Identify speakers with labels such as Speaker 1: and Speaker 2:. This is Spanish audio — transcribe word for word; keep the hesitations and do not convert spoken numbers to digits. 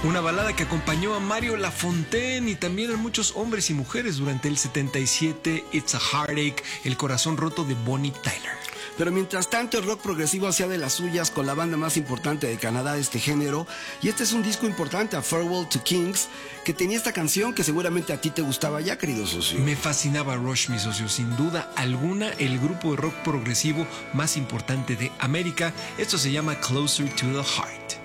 Speaker 1: Una balada que acompañó a Mario Lafontaine y también a muchos hombres y mujeres durante el setenta y siete, It's a Heartache, El corazón roto de Bonnie Tyler.
Speaker 2: Pero mientras tanto el rock progresivo hacía de las suyas con la banda más importante de Canadá de este género, y este es un disco importante, A Farewell to Kings, que tenía esta canción que seguramente a ti te gustaba ya, querido socio.
Speaker 1: Me fascinaba Rush, mi socio, sin duda alguna el grupo de rock progresivo más importante de América. Esto se llama Closer to the Heart.